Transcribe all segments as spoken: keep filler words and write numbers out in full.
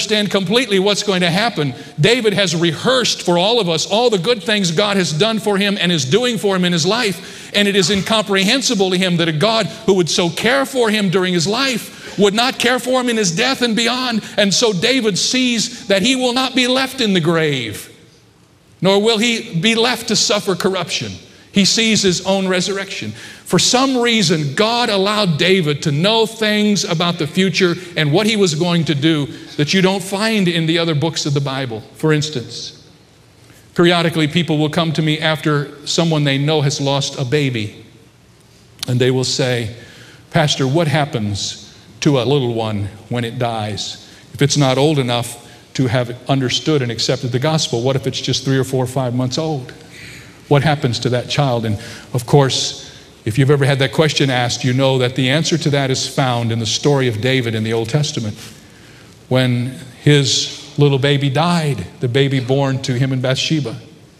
understand completely what's going to happen. David has rehearsed for all of us all the good things God has done for him and is doing for him in his life. And it is incomprehensible to him that a God who would so care for him during his life would not care for him in his death and beyond. And so David sees that he will not be left in the grave, nor will he be left to suffer corruption. He sees his own resurrection. For some reason, God allowed David to know things about the future and what he was going to do that you don't find in the other books of the Bible. For instance, periodically people will come to me after someone they know has lost a baby, and they will say, "Pastor, what happens to a little one when it dies? If it's not old enough to have understood and accepted the gospel, what if it's just three or four or five months old? What happens to that child?" And of course, if you've ever had that question asked, you know that the answer to that is found in the story of David in the Old Testament. When his little baby died, the baby born to him in Bathsheba.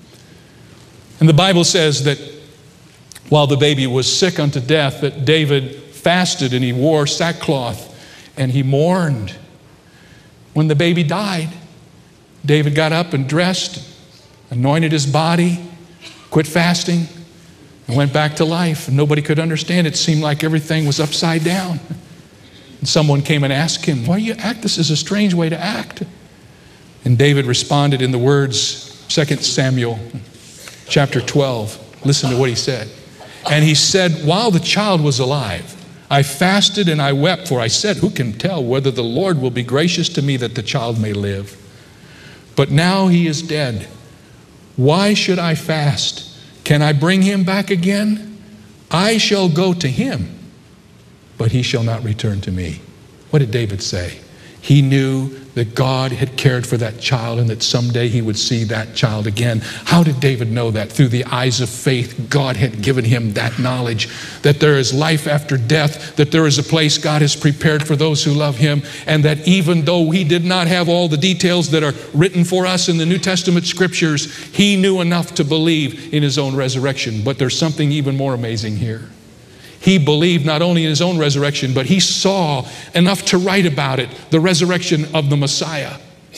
And the Bible says that while the baby was sick unto death, that David fasted and he wore sackcloth and he mourned. When the baby died, David got up and dressed, anointed his body, quit fasting, and went back to life. And nobody could understand. It seemed like everything was upside down. And someone came and asked him, "Why do you act? This is a strange way to act." And David responded in the words, Second Samuel chapter twelve. Listen to what he said. And he said, "While the child was alive, I fasted and I wept, for I said, who can tell whether the Lord will be gracious to me that the child may live? But now he is dead. Why should I fast? Can I bring him back again? I shall go to him, but he shall not return to me." What did David say? He knew that God had cared for that child and that someday he would see that child again. How did David know that? Through the eyes of faith, God had given him that knowledge, that there is life after death, that there is a place God has prepared for those who love him, and that even though he did not have all the details that are written for us in the New Testament scriptures, he knew enough to believe in his own resurrection. But there's something even more amazing here. He believed not only in his own resurrection, but he saw enough to write about it, the resurrection of the Messiah.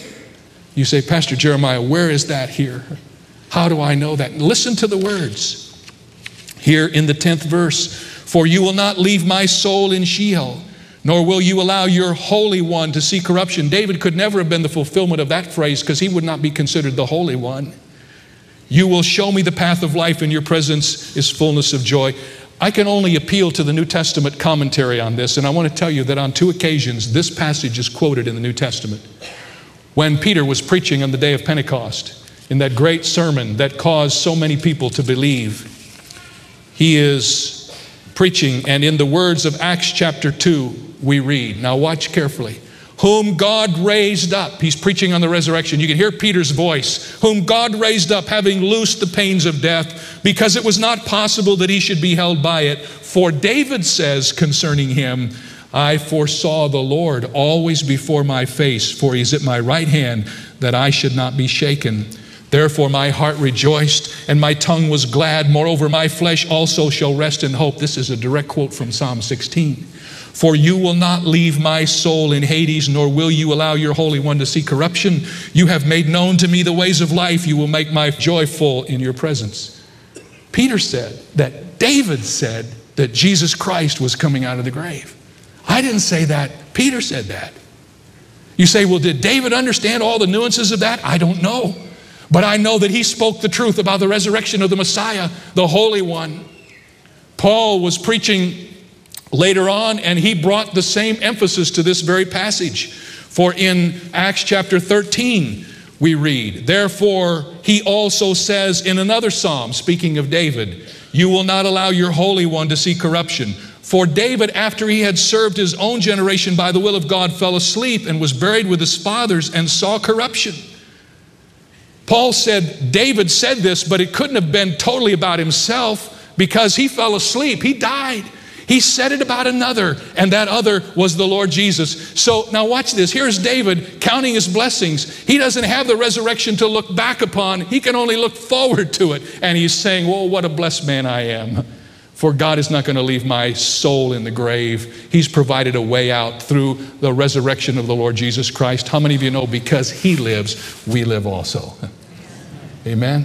You say, "Pastor Jeremiah, where is that here? How do I know that?" Listen to the words here in the tenth verse. "For you will not leave my soul in Sheol, nor will you allow your Holy One to see corruption." David could never have been the fulfillment of that phrase because he would not be considered the Holy One. "You will show me the path of life, and your presence is fullness of joy." I can only appeal to the New Testament commentary on this, and I want to tell you that on two occasions this passage is quoted in the New Testament. When Peter was preaching on the day of Pentecost, in that great sermon that caused so many people to believe, he is preaching, and in the words of Acts chapter two, we read, now watch carefully, "Whom God raised up." He's preaching on the resurrection. You can hear Peter's voice. "Whom God raised up, having loosed the pains of death, because it was not possible that he should be held by it. For David says concerning him, I foresaw the Lord always before my face, for he is at my right hand, that I should not be shaken. Therefore my heart rejoiced, and my tongue was glad. Moreover, my flesh also shall rest in hope." This is a direct quote from Psalm sixteen. "For you will not leave my soul in Hades, nor will you allow your Holy One to see corruption. You have made known to me the ways of life. You will make my joy full in your presence." Peter said that David said that Jesus Christ was coming out of the grave. I didn't say that. Peter said that. You say, well, did David understand all the nuances of that? I don't know. But I know that he spoke the truth about the resurrection of the Messiah, the Holy One. Paul was preaching later on, and he brought the same emphasis to this very passage. For in Acts chapter thirteen, we read, "Therefore he also says in another psalm," speaking of David, "You will not allow your Holy One to see corruption. For David, after he had served his own generation by the will of God, fell asleep and was buried with his fathers and saw corruption." Paul said David said this, but it couldn't have been totally about himself because he fell asleep. He died. He said it about another, and that other was the Lord Jesus. So now watch this. Here's David counting his blessings. He doesn't have the resurrection to look back upon. He can only look forward to it. And he's saying, "Well, what a blessed man I am. For God is not going to leave my soul in the grave. He's provided a way out through the resurrection of the Lord Jesus Christ. How many of you know because He lives, we live also? Amen?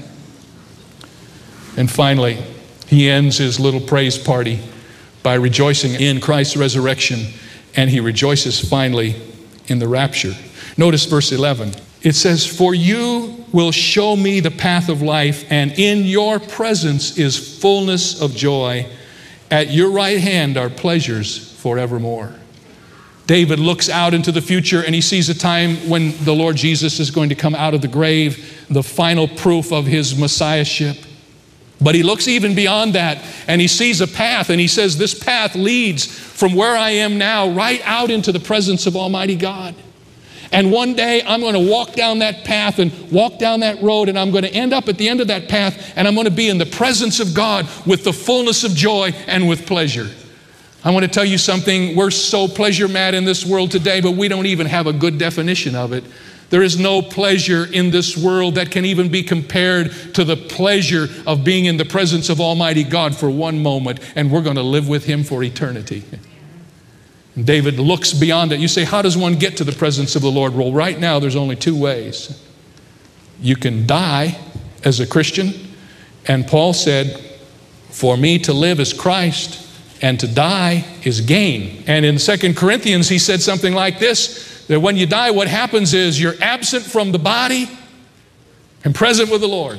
And finally, he ends his little praise party by rejoicing in Christ's resurrection, and he rejoices finally in the rapture. Notice verse eleven. It says, "For you will show me the path of life, and in your presence is fullness of joy. At your right hand are pleasures forevermore." David looks out into the future and he sees a time when the Lord Jesus is going to come out of the grave, the final proof of his messiahship. But he looks even beyond that and he sees a path, and he says, this path leads from where I am now right out into the presence of Almighty God. And one day I'm going to walk down that path and walk down that road, and I'm going to end up at the end of that path, and I'm going to be in the presence of God with the fullness of joy and with pleasure. I want to tell you something. We're so pleasure mad in this world today, but we don't even have a good definition of it. There is no pleasure in this world that can even be compared to the pleasure of being in the presence of Almighty God for one moment, and we're going to live with Him for eternity. And David looks beyond it. You say, how does one get to the presence of the Lord? Well, right now there's only two ways. You can die as a Christian, and Paul said, for me to live is Christ, and to die is gain. And in Second Corinthians, he said something like this, that when you die, what happens is you're absent from the body and present with the Lord.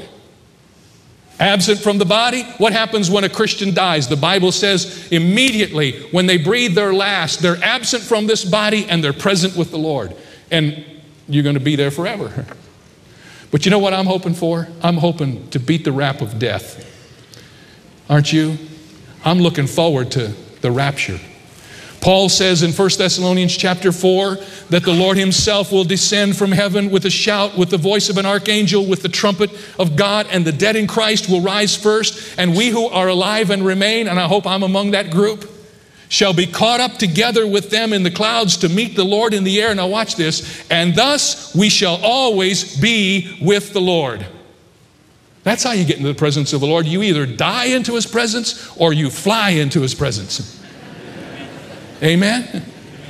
Absent from the body, what happens when a Christian dies? The Bible says immediately when they breathe their last, they're absent from this body and they're present with the Lord. And you're going to be there forever. But you know what I'm hoping for? I'm hoping to beat the rap of death. Aren't you? I'm looking forward to the rapture. Paul says in First Thessalonians chapter four that the Lord Himself will descend from heaven with a shout, with the voice of an archangel, with the trumpet of God, and the dead in Christ will rise first, and we who are alive and remain, and I hope I'm among that group, shall be caught up together with them in the clouds to meet the Lord in the air. Now watch this. And thus we shall always be with the Lord. That's how you get into the presence of the Lord. You either die into His presence or you fly into His presence. Amen?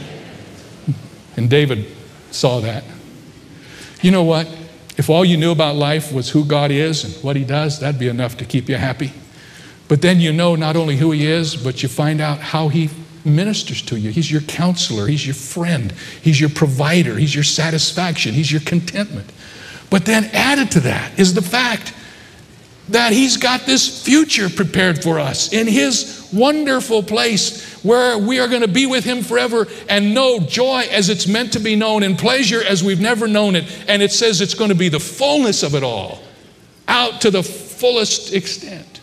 And David saw that. You know what? If all you knew about life was who God is and what He does, that'd be enough to keep you happy. But then you know not only who He is, but you find out how He ministers to you. He's your counselor. He's your friend. He's your provider. He's your satisfaction. He's your contentment. But then added to that is the fact that He's got this future prepared for us in His wonderful place where we are going to be with Him forever and know joy as it's meant to be known and pleasure as we've never known it. And it says it's going to be the fullness of it all, out to the fullest extent.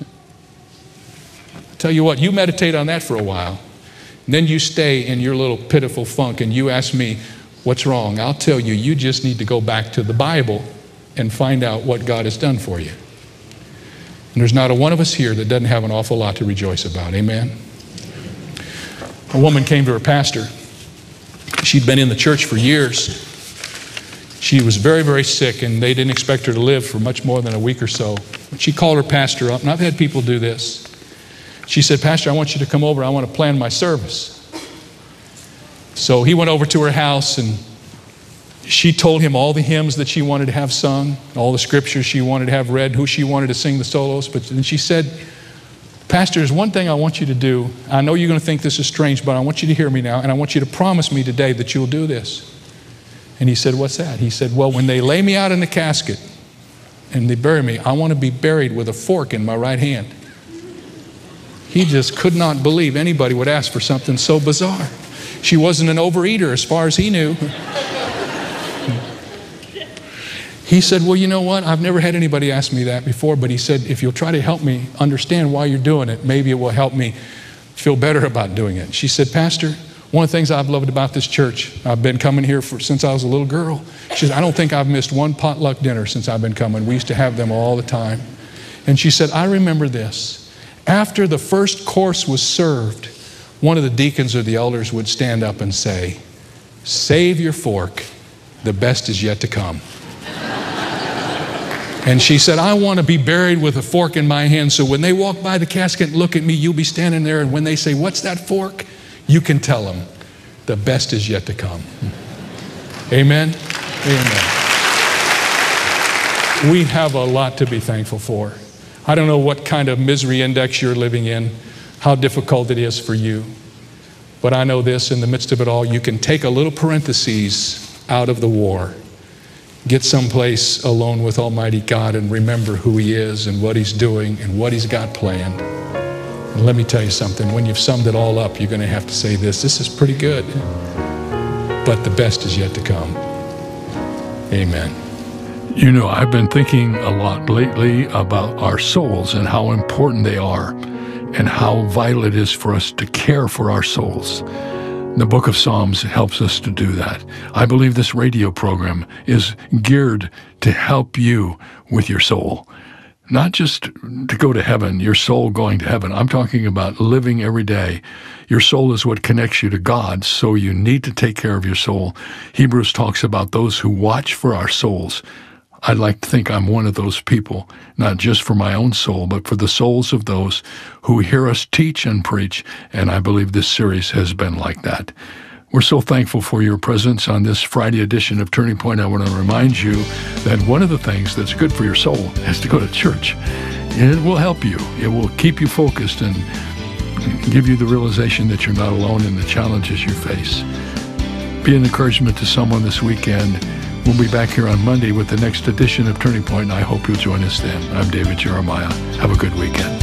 I'll tell you what, you meditate on that for a while, and then you stay in your little pitiful funk and you ask me, what's wrong? I'll tell you, you just need to go back to the Bible and find out what God has done for you. And there's not a one of us here that doesn't have an awful lot to rejoice about. Amen? A woman came to her pastor. She'd been in the church for years. She was very, very sick, and they didn't expect her to live for much more than a week or so. She called her pastor up, and I've had people do this. She said, Pastor, I want you to come over. I want to plan my service. So he went over to her house, and she told him all the hymns that she wanted to have sung, all the scriptures she wanted to have read, who she wanted to sing the solos. But then she said, Pastor, there's one thing I want you to do. I know you're going to think this is strange, but I want you to hear me now, and I want you to promise me today that you'll do this. And he said, what's that? He said, well, when they lay me out in the casket and they bury me, I want to be buried with a fork in my right hand. He just could not believe anybody would ask for something so bizarre. She wasn't an overeater as far as he knew. He said, well, you know what? I've never had anybody ask me that before, but he said, if you'll try to help me understand why you're doing it, maybe it will help me feel better about doing it. She said, Pastor, one of the things I've loved about this church, I've been coming here for, since I was a little girl. She said, I don't think I've missed one potluck dinner since I've been coming. We used to have them all the time. And she said, I remember this. After the first course was served, one of the deacons or the elders would stand up and say, save your fork, the best is yet to come. And she said, I want to be buried with a fork in my hand, so when they walk by the casket and look at me, you'll be standing there, and when they say, what's that fork? You can tell them, the best is yet to come. Amen? Amen. We have a lot to be thankful for. I don't know what kind of misery index you're living in, how difficult it is for you. But I know this, in the midst of it all, you can take a little parentheses out of the war. Get someplace alone with Almighty God and remember who He is and what He's doing and what He's got planned. And let me tell you something, when you've summed it all up, you're going to have to say this, this is pretty good, but the best is yet to come. Amen. You know, I've been thinking a lot lately about our souls and how important they are and how vital it is for us to care for our souls. The book of Psalms helps us to do that. I believe this radio program is geared to help you with your soul. Not just to go to heaven, your soul going to heaven. I'm talking about living every day. Your soul is what connects you to God, so you need to take care of your soul. Hebrews talks about those who watch for our souls. I'd like to think I'm one of those people, not just for my own soul, but for the souls of those who hear us teach and preach, and I believe this series has been like that. We're so thankful for your presence on this Friday edition of Turning Point. I want to remind you that one of the things that's good for your soul is to go to church. It will help you. It will keep you focused and give you the realization that you're not alone in the challenges you face. Be an encouragement to someone this weekend. We'll be back here on Monday with the next edition of Turning Point, and I hope you'll join us then. I'm David Jeremiah. Have a good weekend.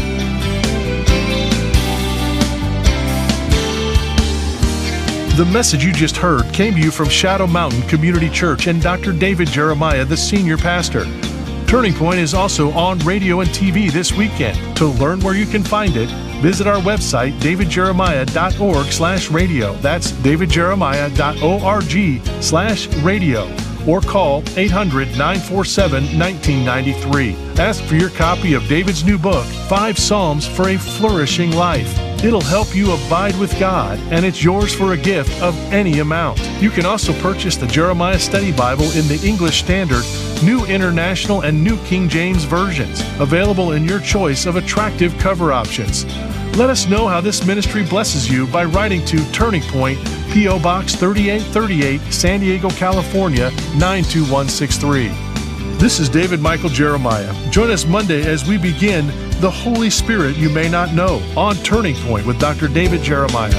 The message you just heard came to you from Shadow Mountain Community Church and Doctor David Jeremiah, the senior pastor. Turning Point is also on radio and T V this weekend. To learn where you can find it, visit our website, david jeremiah dot org slash radio. That's david jeremiah dot org slash radio. Or call eight hundred, nine four seven, one nine nine three. Ask for your copy of David's new book, Five Psalms for a Flourishing Life. It'll help you abide with God, and it's yours for a gift of any amount. You can also purchase the Jeremiah Study Bible in the English Standard, New International, and New King James versions, available in your choice of attractive cover options. Let us know how this ministry blesses you by writing to Turning Point, P O Box thirty-eight thirty-eight, San Diego, California, nine two one six three. This is David Michael Jeremiah. Join us Monday as we begin The Holy Spirit You May Not Know on Turning Point with Doctor David Jeremiah.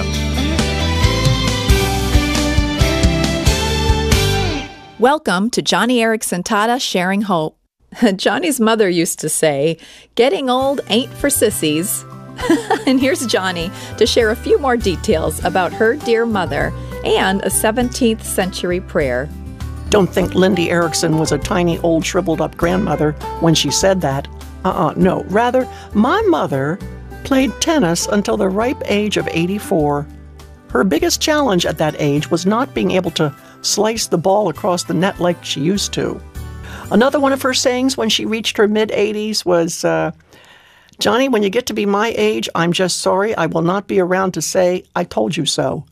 Welcome to Johnny Erickson Tata Sharing Hope. Johnny's mother used to say, "Getting old ain't for sissies." And here's Johnny to share a few more details about her dear mother and a seventeenth century prayer. Don't think Lindy Erickson was a tiny old shriveled up grandmother when she said that. Uh-uh, no. Rather, my mother played tennis until the ripe age of eighty-four. Her biggest challenge at that age was not being able to slice the ball across the net like she used to. Another one of her sayings when she reached her mid-eighties was, uh, "Johnny, when you get to be my age, I'm just sorry I will not be around to say, I told you so."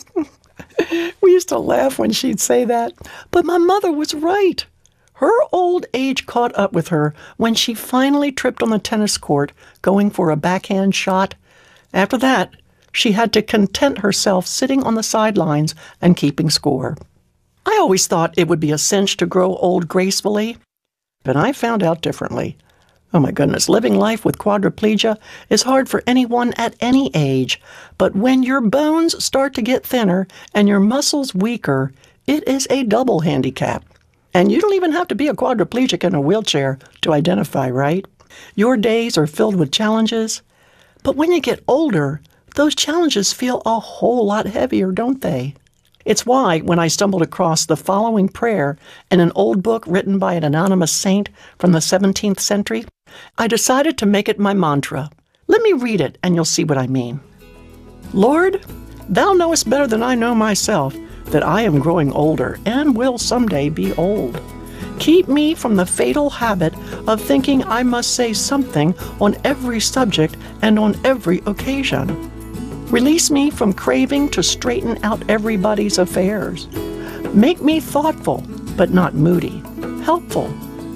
We used to laugh when she'd say that, but my mother was right. Her old age caught up with her when she finally tripped on the tennis court going for a backhand shot. After that, she had to content herself sitting on the sidelines and keeping score. I always thought it would be a cinch to grow old gracefully, but I found out differently. Oh my goodness, living life with quadriplegia is hard for anyone at any age, but when your bones start to get thinner and your muscles weaker, it is a double handicap. And you don't even have to be a quadriplegic in a wheelchair to identify, right? Your days are filled with challenges, but when you get older, those challenges feel a whole lot heavier, don't they? It's why, when I stumbled across the following prayer in an old book written by an anonymous saint from the seventeenth century, I decided to make it my mantra. Let me read it, and you'll see what I mean. Lord, thou knowest better than I know myself that I am growing older and will someday be old. Keep me from the fatal habit of thinking I must say something on every subject and on every occasion. Release me from craving to straighten out everybody's affairs. Make me thoughtful, but not moody, helpful,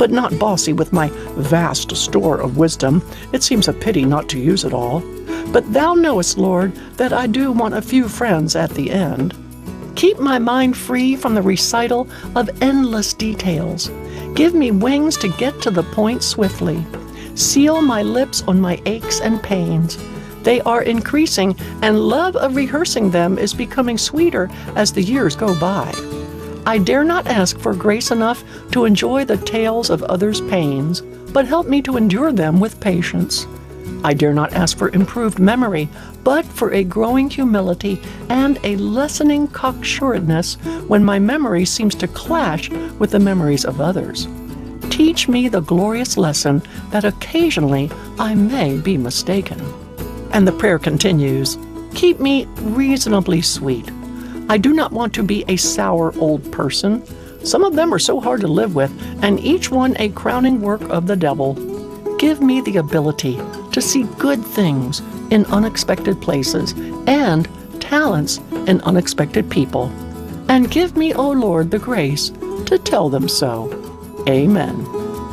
but not bossy with my vast store of wisdom. It seems a pity not to use it all. But thou knowest, Lord, that I do want a few friends at the end. Keep my mind free from the recital of endless details. Give me wings to get to the point swiftly. Seal my lips on my aches and pains. They are increasing, and love of rehearsing them is becoming sweeter as the years go by. I dare not ask for grace enough to enjoy the tales of others' pains, but help me to endure them with patience. I dare not ask for improved memory, but for a growing humility and a lessening cocksuredness when my memory seems to clash with the memories of others. Teach me the glorious lesson that occasionally I may be mistaken. And the prayer continues, keep me reasonably sweet. I do not want to be a sour old person. Some of them are so hard to live with, and each one a crowning work of the devil. Give me the ability to see good things in unexpected places and talents in unexpected people. And give me, O Lord, the grace to tell them so. Amen.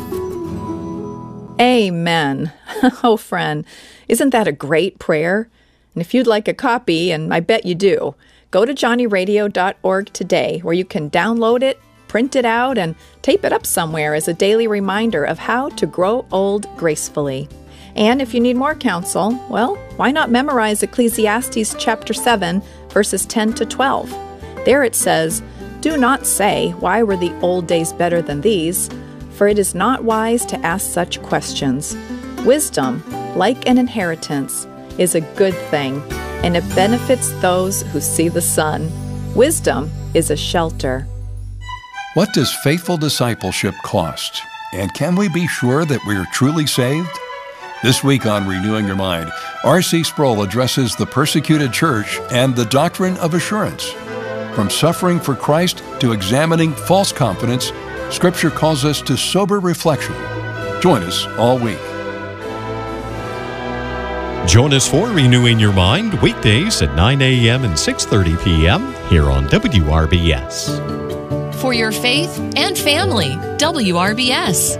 Amen. Oh, friend, isn't that a great prayer? And if you'd like a copy, and I bet you do, go to johnny radio dot org today, where you can download it, print it out, and tape it up somewhere as a daily reminder of how to grow old gracefully. And if you need more counsel, well, why not memorize Ecclesiastes chapter seven, verses ten to twelve? There it says, do not say, why were the old days better than these? For it is not wise to ask such questions. Wisdom, like an inheritance, is a good thing, and it benefits those who see the sun. Wisdom is a shelter. What does faithful discipleship cost? And can we be sure that we are truly saved? This week on Renewing Your Mind, R C Sproul addresses the persecuted church and the doctrine of assurance. From suffering for Christ to examining false confidence, Scripture calls us to sober reflection. Join us all week. Join us for Renewing Your Mind weekdays at nine a.m. and six thirty p.m. here on W R B S. For your faith and family, W R B S.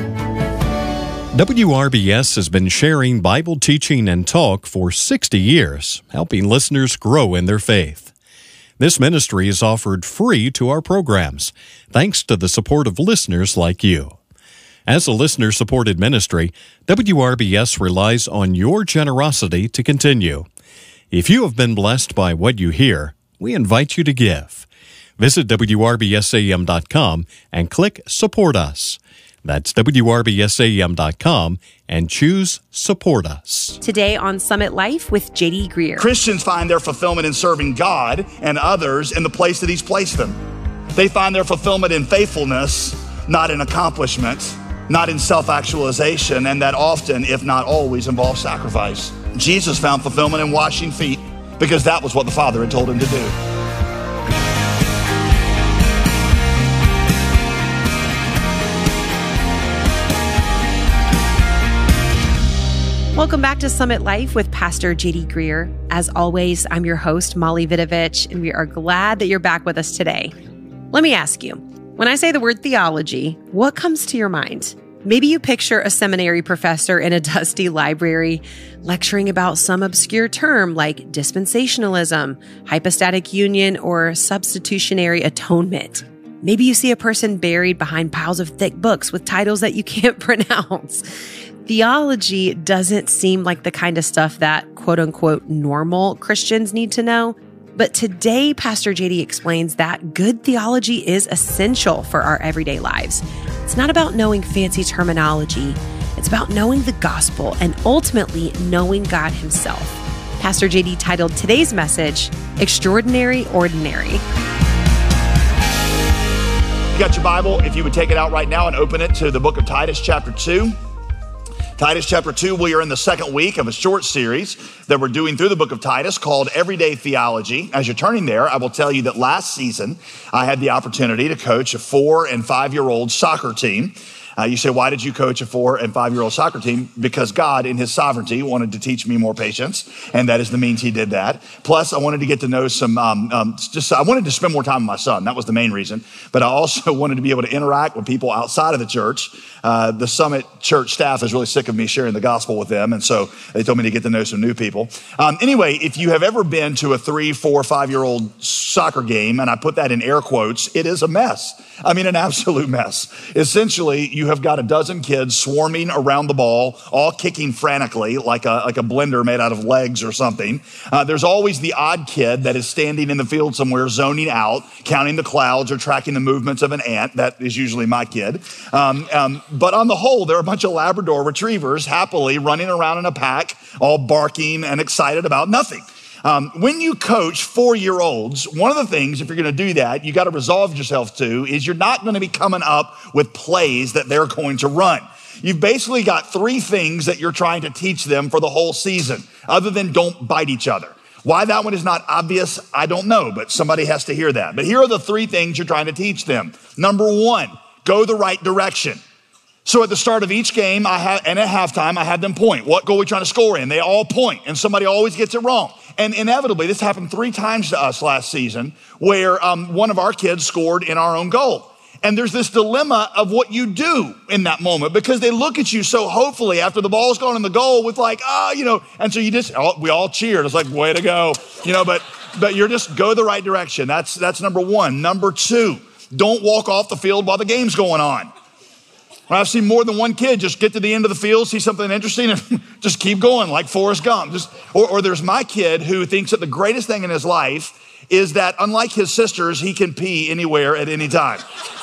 W R B S has been sharing Bible teaching and talk for sixty years, helping listeners grow in their faith. This ministry is offered free to our programs, thanks to the support of listeners like you. As a listener-supported ministry, W R B S relies on your generosity to continue. If you have been blessed by what you hear, we invite you to give. Visit W R B S A M dot com and click Support Us. That's W R B S A M dot com and choose Support Us. Today on Summit Life with J D Greer. Christians find their fulfillment in serving God and others in the place that He's placed them. They find their fulfillment in faithfulness, not in accomplishment, not in self-actualization, and that often, if not always, involves sacrifice. Jesus found fulfillment in washing feet because that was what the Father had told Him to do. Welcome back to Summit Life with Pastor J D Greer. As always, I'm your host, Molly Vidovich, and we are glad that you're back with us today. Let me ask you, when I say the word theology, what comes to your mind? Maybe you picture a seminary professor in a dusty library lecturing about some obscure term like dispensationalism, hypostatic union, or substitutionary atonement. Maybe you see a person buried behind piles of thick books with titles that you can't pronounce. Theology doesn't seem like the kind of stuff that quote-unquote normal Christians need to know. But today, Pastor J D explains that good theology is essential for our everyday lives. It's not about knowing fancy terminology. It's about knowing the gospel and ultimately knowing God Himself. Pastor J D titled today's message, Extraordinary Ordinary. You got your Bible? If you would take it out right now and open it to the book of Titus chapter two. Titus chapter two, we are in the second week of a short series that we're doing through the book of Titus called Everyday Theology. As you're turning there, I will tell you that last season, I had the opportunity to coach a four and five-year-old soccer team. Uh, you say, why did you coach a four and five-year-old soccer team? Because God, in his sovereignty, wanted to teach me more patience, and that is the means he did that. Plus, I wanted to get to know some, um, um, just I wanted to spend more time with my son. That was the main reason. But I also wanted to be able to interact with people outside of the church. Uh, the Summit Church staff is really sick of me sharing the gospel with them, and so they told me to get to know some new people. Um, anyway, if you have ever been to a three, four, five-year-old soccer game, and I put that in air quotes, it is a mess. I mean, an absolute mess. Essentially, you have got a dozen kids swarming around the ball, all kicking frantically like a, like a blender made out of legs or something. Uh, there's always the odd kid that is standing in the field somewhere, zoning out, counting the clouds or tracking the movements of an ant. That is usually my kid. Um, um, but on the whole, there are a bunch of Labrador retrievers happily running around in a pack, all barking and excited about nothing. Um, when you coach four-year-olds, one of the things, if you're going to do that, you got to resolve yourself to, is you're not going to be coming up with plays that they're going to run. You've basically got three things that you're trying to teach them for the whole season, other than don't bite each other. Why that one is not obvious, I don't know, but somebody has to hear that. But here are the three things you're trying to teach them. Number one, go the right direction. So at the start of each game, I have, and at halftime, I had them point. What goal are we trying to score in? They all point, and somebody always gets it wrong. And inevitably, this happened three times to us last season, where um, one of our kids scored in our own goal. And there's this dilemma of what you do in that moment, because they look at you so hopefully after the ball's gone in the goal with like, ah, oh, you know, and so you just, oh, we all cheered. It's like, way to go, you know, but but you're just go the right direction. That's, that's number one. Number two, don't walk off the field while the game's going on. I've seen more than one kid just get to the end of the field, see something interesting, and just keep going like Forrest Gump. Just, or, or there's my kid who thinks that the greatest thing in his life is that, unlike his sisters, he can pee anywhere at any time.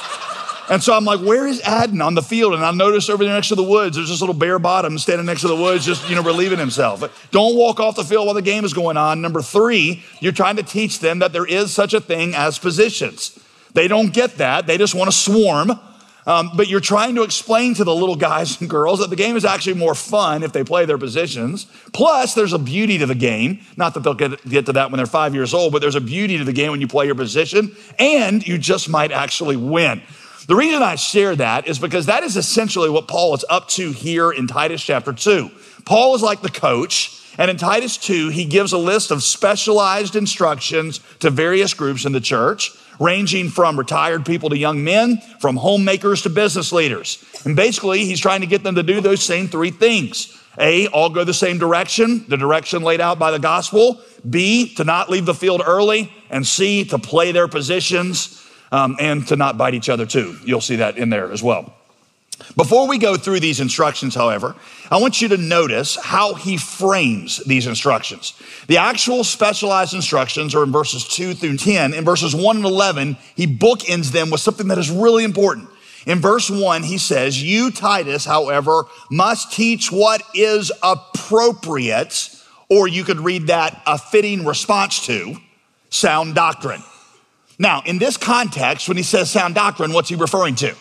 And so I'm like, where is Adden on the field? And I notice over there next to the woods, there's this little bare bottom standing next to the woods, just, you know, relieving himself. But don't walk off the field while the game is going on. Number three, you're trying to teach them that there is such a thing as positions. They don't get that. They just want to swarm. Um, but you're trying to explain to the little guys and girls that the game is actually more fun if they play their positions. Plus, there's a beauty to the game. Not that they'll get, get to that when they're five years old, but there's a beauty to the game when you play your position, and you just might actually win. The reason I share that is because that is essentially what Paul is up to here in Titus chapter two. Paul is like the coach, and in Titus two, he gives a list of specialized instructions to various groups in the church, ranging from retired people to young men, from homemakers to business leaders. And basically, he's trying to get them to do those same three things. A, all go the same direction, the direction laid out by the gospel. B, to not leave the field early. And C, to play their positions um, and to not bite each other too. You'll see that in there as well. Before we go through these instructions, however, I want you to notice how he frames these instructions. The actual specialized instructions are in verses two through ten. In verses one and eleven, he bookends them with something that is really important. In verse one, he says, you, Titus, however, must teach what is appropriate, or you could read that a fitting response to sound doctrine. Now, in this context, when he says sound doctrine, what's he referring to?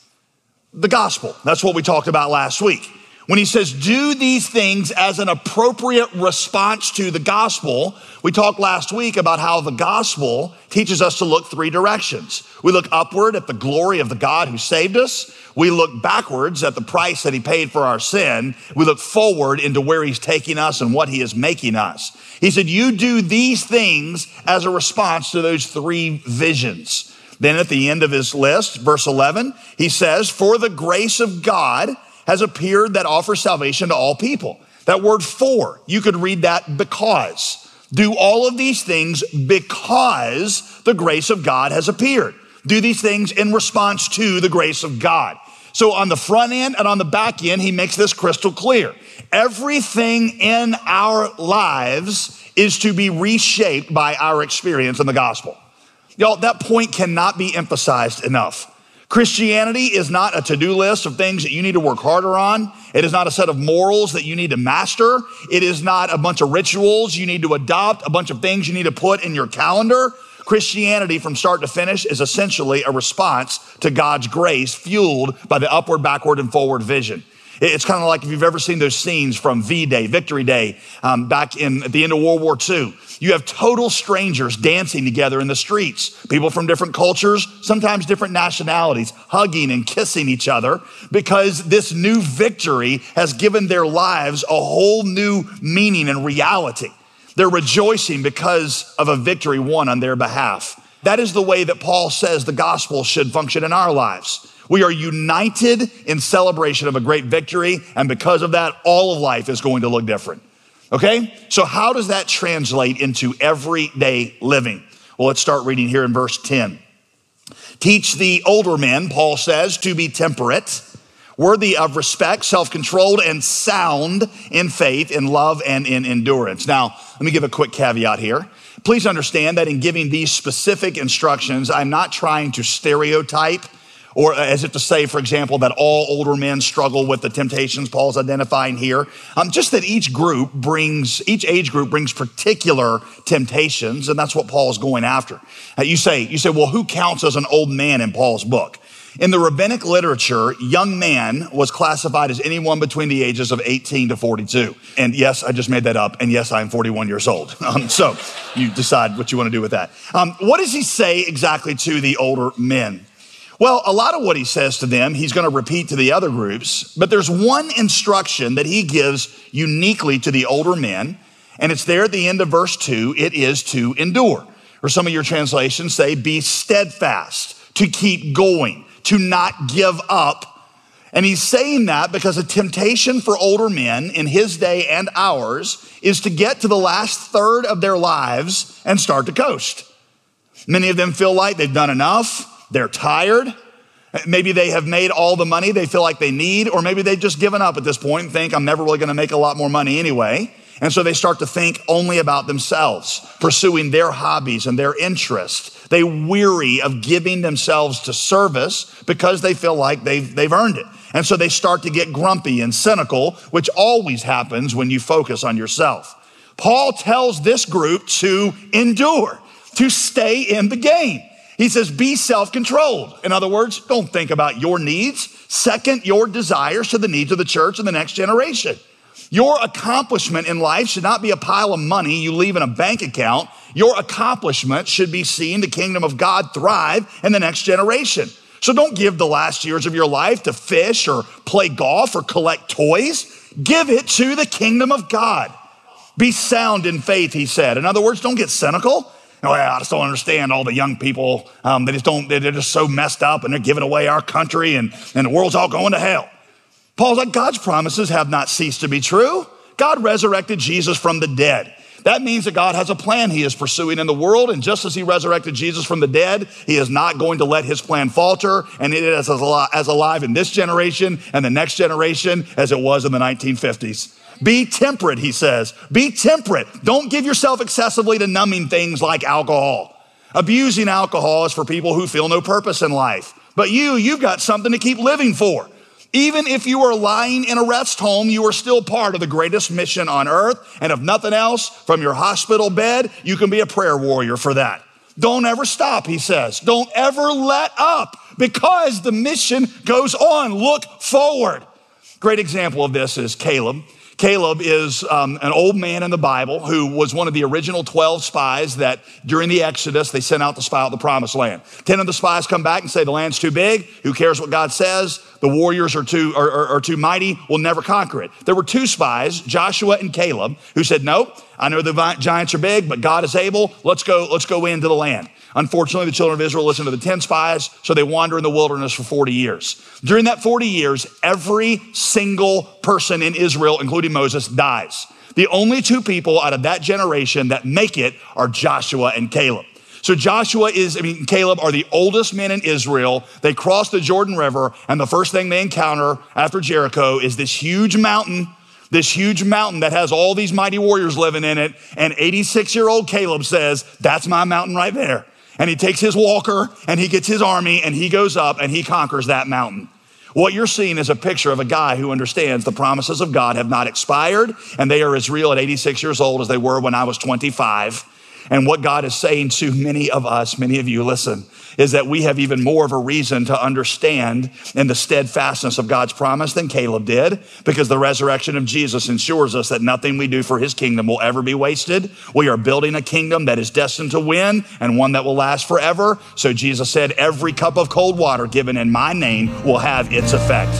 The gospel. That's what we talked about last week. When he says, do these things as an appropriate response to the gospel, we talked last week about how the gospel teaches us to look three directions. We look upward at the glory of the God who saved us. We look backwards at the price that he paid for our sin. We look forward into where he's taking us and what he is making us. He said, you do these things as a response to those three visions. Then at the end of his list, verse eleven, he says, for the grace of God has appeared that offers salvation to all people. That word for, you could read that because. Do all of these things because the grace of God has appeared. Do these things in response to the grace of God. So on the front end and on the back end, he makes this crystal clear. Everything in our lives is to be reshaped by our experience in the gospel. Y'all, that point cannot be emphasized enough. Christianity is not a to-do list of things that you need to work harder on. It is not a set of morals that you need to master. It is not a bunch of rituals you need to adopt, a bunch of things you need to put in your calendar. Christianity from start to finish is essentially a response to God's grace fueled by the upward, backward, and forward vision. It's kind of like if you've ever seen those scenes from V-Day, Victory Day, um, back in at the end of World War Two. You have total strangers dancing together in the streets. People from different cultures, sometimes different nationalities, hugging and kissing each other because this new victory has given their lives a whole new meaning and reality. They're rejoicing because of a victory won on their behalf. That is the way that Paul says the gospel should function in our lives. We are united in celebration of a great victory, and because of that, all of life is going to look different. Okay? So how does that translate into everyday living? Well, let's start reading here in verse ten. Teach the older men, Paul says, to be temperate, worthy of respect, self-controlled, and sound in faith, in love, and in endurance. Now, let me give a quick caveat here. Please understand that in giving these specific instructions, I'm not trying to stereotype or as if to say, for example, that all older men struggle with the temptations Paul's identifying here. Um, just that each group brings, each age group brings particular temptations, and that's what Paul's going after. Uh, you say, you say, well, who counts as an old man in Paul's book? In the rabbinic literature, young man was classified as anyone between the ages of eighteen to forty-two. And yes, I just made that up. And yes, I'm forty-one years old. Um, so you decide what you want to do with that. Um, what does he say exactly to the older men? Well, a lot of what he says to them, he's going to repeat to the other groups, but there's one instruction that he gives uniquely to the older men, and it's there at the end of verse two. It is to endure. Or some of your translations say, be steadfast, to keep going, to not give up. And he's saying that because a temptation for older men in his day and ours is to get to the last third of their lives and start to coast. Many of them feel like they've done enough. They're tired. Maybe they have made all the money they feel like they need, or maybe they've just given up at this point and think, I'm never really going to make a lot more money anyway. And so they start to think only about themselves, pursuing their hobbies and their interests. They weary of giving themselves to service because they feel like they've, they've earned it. And so they start to get grumpy and cynical, which always happens when you focus on yourself. Paul tells this group to endure, to stay in the game. He says, be self-controlled. In other words, don't think about your needs. Second, your desires to the needs of the church and the next generation. Your accomplishment in life should not be a pile of money you leave in a bank account. Your accomplishment should be seeing the kingdom of God thrive in the next generation. So don't give the last years of your life to fish or play golf or collect toys. Give it to the kingdom of God. Be sound in faith, he said. In other words, don't get cynical. Oh, I just don't understand all the young people. Um, they just don't, they're just so messed up and they're giving away our country and, and the world's all going to hell. Paul's like, God's promises have not ceased to be true. God resurrected Jesus from the dead. That means that God has a plan he is pursuing in the world. And just as he resurrected Jesus from the dead, he is not going to let his plan falter. And it is as alive, as alive in this generation and the next generation as it was in the nineteen fifties. Be temperate, he says. Be temperate. Don't give yourself excessively to numbing things like alcohol. Abusing alcohol is for people who feel no purpose in life. But you, you've got something to keep living for. Even if you are lying in a rest home, you are still part of the greatest mission on earth. And if nothing else, from your hospital bed, you can be a prayer warrior for that. Don't ever stop, he says. Don't ever let up because the mission goes on. Look forward. Great example of this is Caleb. Caleb is um, an old man in the Bible who was one of the original twelve spies that during the Exodus, they sent out to spy out the promised land. Ten of the spies come back and say, the land's too big. Who cares what God says? The warriors are too, are, are, are too mighty. We'll never conquer it. There were two spies, Joshua and Caleb, who said, nope, I know the giants are big, but God is able. Let's go, let's go into the land. Unfortunately, the children of Israel listened to the ten spies, so they wander in the wilderness for forty years. During that forty years, every single person in Israel, including Moses, dies. The only two people out of that generation that make it are Joshua and Caleb. So Joshua is, I mean, Caleb are the oldest men in Israel. They cross the Jordan River, and the first thing they encounter after Jericho is this huge mountain, this huge mountain that has all these mighty warriors living in it. And eighty-six-year-old Caleb says, that's my mountain right there. And he takes his walker and he gets his army and he goes up and he conquers that mountain. What you're seeing is a picture of a guy who understands the promises of God have not expired and they are as real at eighty-six years old as they were when I was twenty-five. And what God is saying to many of us, many of you, listen, is that we have even more of a reason to understand in the steadfastness of God's promise than Caleb did, because the resurrection of Jesus ensures us that nothing we do for his kingdom will ever be wasted. We are building a kingdom that is destined to win and one that will last forever. So Jesus said, every cup of cold water given in my name will have its effect.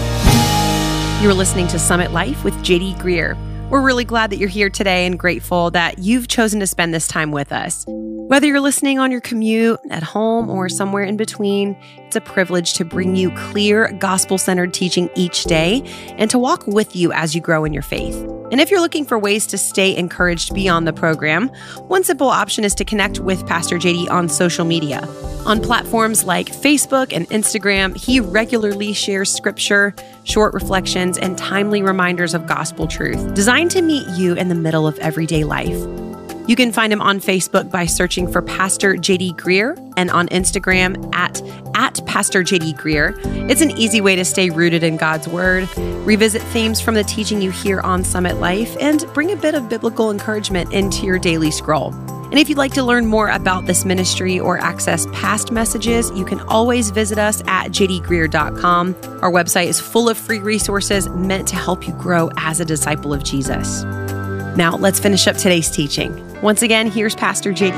You're listening to Summit Life with J D Greear. We're really glad that you're here today and grateful that you've chosen to spend this time with us. Whether you're listening on your commute, at home, or somewhere in between, it's a privilege to bring you clear, gospel-centered teaching each day and to walk with you as you grow in your faith. And if you're looking for ways to stay encouraged beyond the program, one simple option is to connect with Pastor J D on social media. On platforms like Facebook and Instagram, he regularly shares scripture, short reflections, and timely reminders of gospel truth, designed to meet you in the middle of everyday life. You can find him on Facebook by searching for Pastor J D Greear and on Instagram at, at Pastor J D Greear. It's an easy way to stay rooted in God's Word, revisit themes from the teaching you hear on Summit Life, and bring a bit of biblical encouragement into your daily scroll. And if you'd like to learn more about this ministry or access past messages, you can always visit us at j d greear dot com. Our website is full of free resources meant to help you grow as a disciple of Jesus. Now, let's finish up today's teaching. Once again, here's Pastor J D.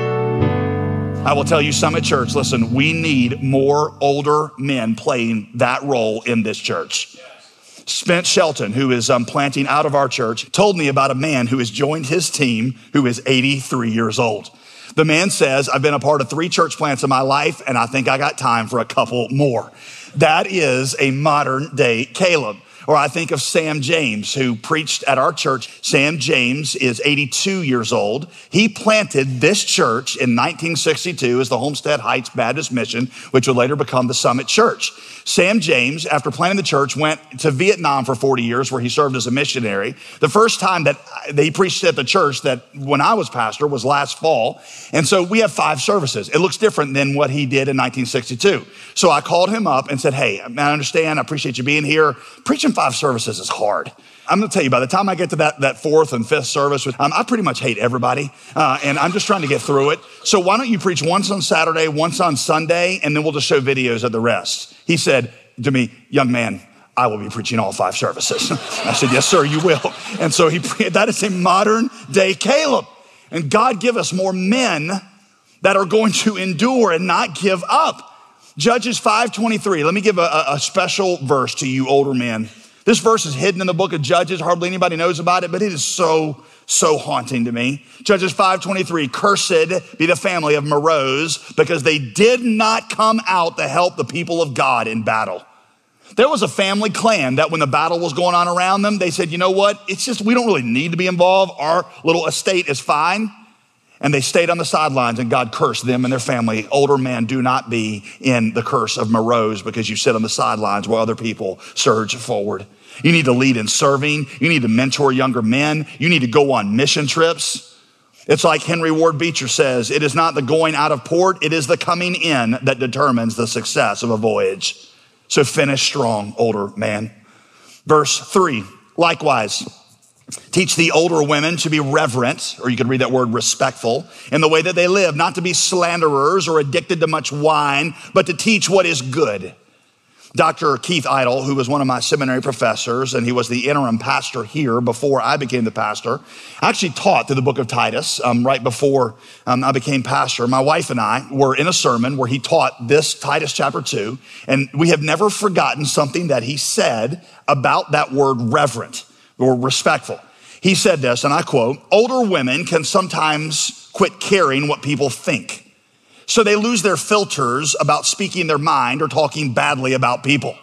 I will tell you, Summit Church, listen, we need more older men playing that role in this church. Spence Shelton, who is um, planting out of our church, told me about a man who has joined his team who is eighty-three years old. The man says, I've been a part of three church plants in my life, and I think I got time for a couple more. That is a modern day Caleb. Or I think of Sam James, who preached at our church. Sam James is eighty-two years old. He planted this church in nineteen sixty-two as the Homestead Heights Baptist Mission, which would later become the Summit Church. Sam James, after planting the church, went to Vietnam for forty years where he served as a missionary. The first time that he preached at the church that when I was pastor was last fall. And so we have five services. It looks different than what he did in nineteen sixty-two. So I called him up and said, hey, I understand. I appreciate you being here. Preaching five services is hard. I'm going to tell you, by the time I get to that, that fourth and fifth service, um, I pretty much hate everybody, uh, and I'm just trying to get through it. So why don't you preach once on Saturday, once on Sunday, and then we'll just show videos of the rest. He said to me, young man, I will be preaching all five services. I said, yes, sir, you will. And so he that is a modern day Caleb. And God give us more men that are going to endure and not give up. Judges five twenty-three. Let me give a, a special verse to you older men. This verse is hidden in the book of Judges. Hardly anybody knows about it, but it is so, so haunting to me. Judges five twenty-three, cursed be the family of Meroz because they did not come out to help the people of God in battle. There was a family clan that when the battle was going on around them, they said, you know what? It's just, we don't really need to be involved. Our little estate is fine. And they stayed on the sidelines and God cursed them and their family. Older men, do not be in the curse of Meroz because you sit on the sidelines while other people surge forward. You need to lead in serving. You need to mentor younger men. You need to go on mission trips. It's like Henry Ward Beecher says, it is not the going out of port, it is the coming in that determines the success of a voyage. So finish strong, older man. Verse three, likewise, teach the older women to be reverent, or you could read that word respectful, in the way that they live, not to be slanderers or addicted to much wine, but to teach what is good. Doctor Keith Idle, who was one of my seminary professors, and he was the interim pastor here before I became the pastor, actually taught through the book of Titus um, right before um, I became pastor. My wife and I were in a sermon where he taught this Titus chapter two, and we have never forgotten something that he said about that word reverent or respectful. He said this, and I quote, older women can sometimes quit caring what people think. So they lose their filters about speaking their mind or talking badly about people.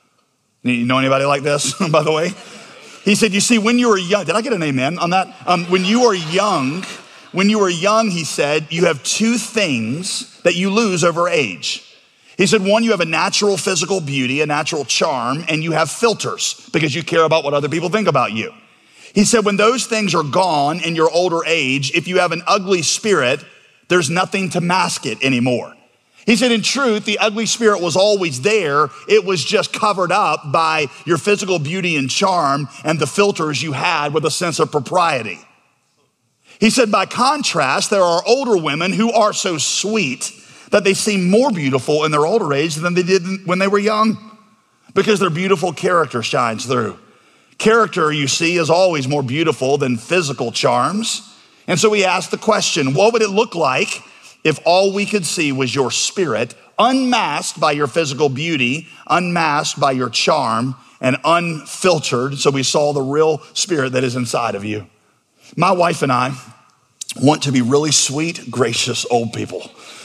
You know anybody like this, by the way? He said, you see, when you were young, did I get an amen on that? Um, when you are young, when you were young, he said, you have two things that you lose over age. He said, one, you have a natural physical beauty, a natural charm, and you have filters because you care about what other people think about you. He said, when those things are gone in your older age, if you have an ugly spirit, there's nothing to mask it anymore. He said, in truth, the ugly spirit was always there. It was just covered up by your physical beauty and charm and the filters you had with a sense of propriety. He said, by contrast, there are older women who are so sweet that they seem more beautiful in their older age than they did when they were young, because their beautiful character shines through. Character, you see, is always more beautiful than physical charms. And so he asked the question, what would it look like if all we could see was your spirit, unmasked by your physical beauty, unmasked by your charm, and unfiltered, so we saw the real spirit that is inside of you? My wife and I want to be really sweet, gracious old people.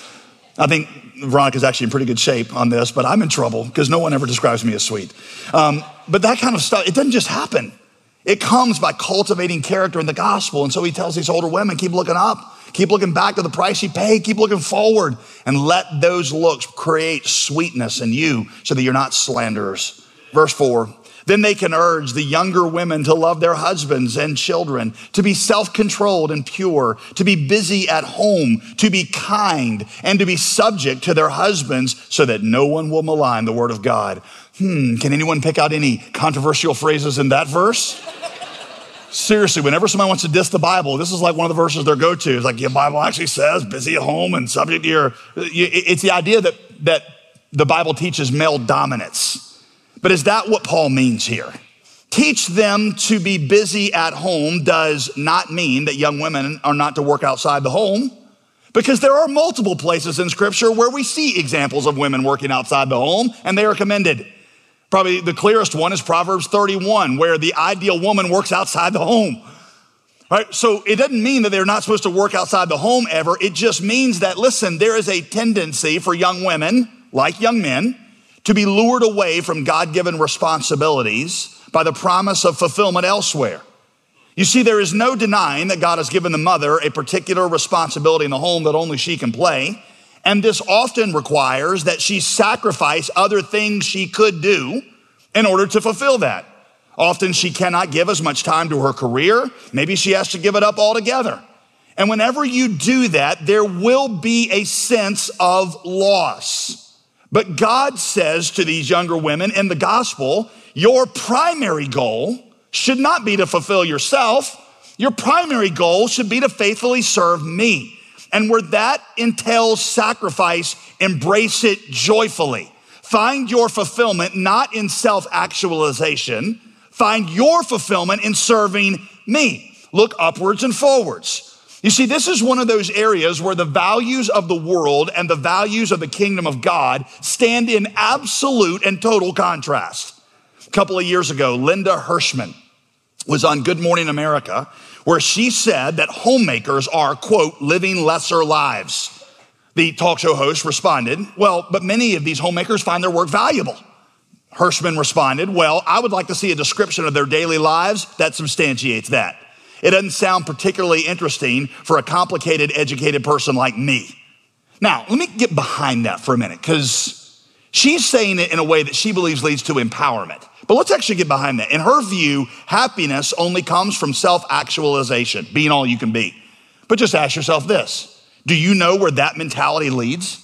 I think Veronica's actually in pretty good shape on this, but I'm in trouble because no one ever describes me as sweet. Um, but that kind of stuff, it doesn't just happen. It comes by cultivating character in the gospel. And so he tells these older women, keep looking up, keep looking back to the price he paid, keep looking forward, and let those looks create sweetness in you so that you're not slanderers. Verse four, then they can urge the younger women to love their husbands and children, to be self-controlled and pure, to be busy at home, to be kind, and to be subject to their husbands so that no one will malign the word of God. Hmm, can anyone pick out any controversial phrases in that verse? Seriously, whenever somebody wants to diss the Bible, this is like one of the verses they're go-to. It's like, the Bible actually says busy at home and subject to your... It's the idea that, that the Bible teaches male dominance. But is that what Paul means here? Teach them to be busy at home does not mean that young women are not to work outside the home, because there are multiple places in Scripture where we see examples of women working outside the home, and they are commended. Probably the clearest one is Proverbs thirty-one, where the ideal woman works outside the home. All right, so it doesn't mean that they're not supposed to work outside the home ever. It just means that, listen, there is a tendency for young women, like young men, to be lured away from God-given responsibilities by the promise of fulfillment elsewhere. You see, there is no denying that God has given the mother a particular responsibility in the home that only she can play. And this often requires that she sacrifice other things she could do in order to fulfill that. Often she cannot give as much time to her career. Maybe she has to give it up altogether. And whenever you do that, there will be a sense of loss. But God says to these younger women in the gospel, your primary goal should not be to fulfill yourself. Your primary goal should be to faithfully serve me. And where that entails sacrifice, embrace it joyfully. Find your fulfillment not in self-actualization. Find your fulfillment in serving me. Look upwards and forwards. You see, this is one of those areas where the values of the world and the values of the kingdom of God stand in absolute and total contrast. A couple of years ago, Linda Hirschman was on Good Morning America, where she said that homemakers are, quote, living lesser lives. The talk show host responded, well, but many of these homemakers find their work valuable. Hirschman responded, well, I would like to see a description of their daily lives that substantiates that. It doesn't sound particularly interesting for a complicated, educated person like me. Now, let me get behind that for a minute, because she's saying it in a way that she believes leads to empowerment. But let's actually get behind that. In her view, happiness only comes from self-actualization, being all you can be. But just ask yourself this. Do you know where that mentality leads?